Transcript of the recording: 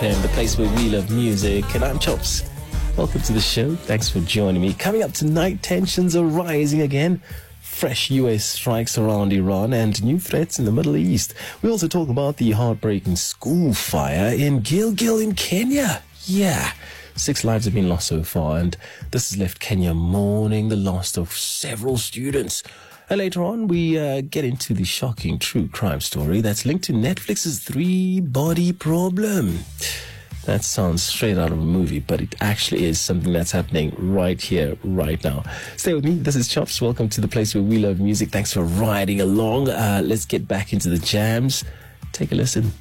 and the place where we love music. And I'm Chops. Welcome to the show. Thanks for joining me. Coming up tonight, tensions are rising again. Fresh US strikes around Iran and new threats in the Middle East. We also talk about the heartbreaking school fire in Gilgil in Kenya. Yeah, 6 lives have been lost so far, and this has left Kenya mourning the loss of several students. And later on, we get into the shocking true crime story that's linked to Netflix's 3-body problem. That sounds straight out of a movie, but it actually is something that's happening right here, right now. Stay with me. This is Chops. Welcome to the place where we love music. Thanks for riding along. Let's get back into the jams. Take a listen.